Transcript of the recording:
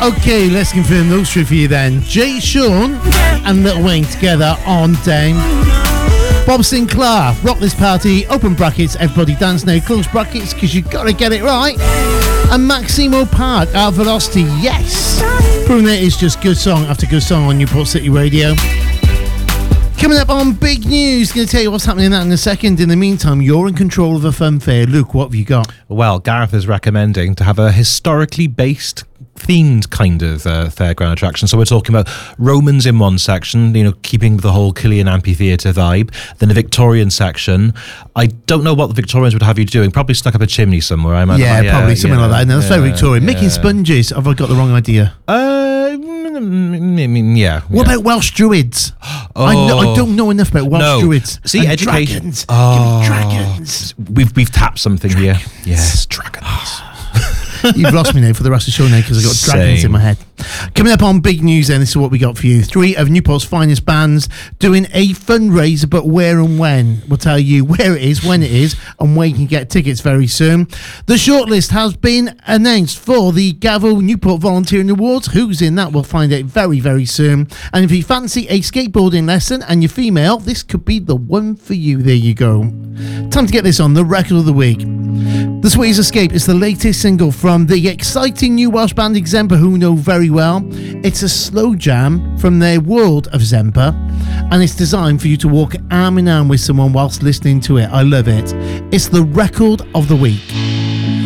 Okay, let's confirm those three for you then. Jay Sean and Lil Wayne together on Dame. Bob Sinclair, Rock This Party, open brackets, everybody dance now, close brackets, because you got to get it right. And Maximo Park, Out Velocity, yes. Proving that it's just good song after good song on Newport City Radio. Coming up on Big News, going to tell you what's happening in that in a second. In the meantime, you're in control of a fun fair. Luke, what have you got? Well, Gareth is recommending to have a historically based themed kind of fairground attraction. So we're talking about Romans in one section, you know, keeping the whole Killian Amphitheatre vibe. Then a Victorian section. I don't know what the Victorians would have you doing. Probably stuck up a chimney somewhere. Probably something like that. No, that's very Victorian. Making sponges. Have I got the wrong idea? Yeah. What about Welsh Druids? I don't know enough about Welsh Druids. See, and education. Dragons. Give me dragons. We've tapped something here. Yes, dragons. You've lost me now for the rest of the show now because I've got dragons in my head. Coming up on Big News then, this is what we got for you. 3 of Newport's finest bands doing a fundraiser, but where and when. We'll tell you where it is, when it is, and where you can get tickets very soon. The shortlist has been announced for the Gavo Newport Volunteering Awards. Who's in that? We'll find out very, very soon. And if you fancy a skateboarding lesson and you're female, this could be the one for you. There you go. Time to get this on, the record of the week. The Sweetest Escape is the latest single from the exciting new Welsh band Exempa, who know very well. It's a slow jam from their world of Zempa, and it's designed for you to walk arm in arm with someone whilst listening to it. I love it. It's the record of the week.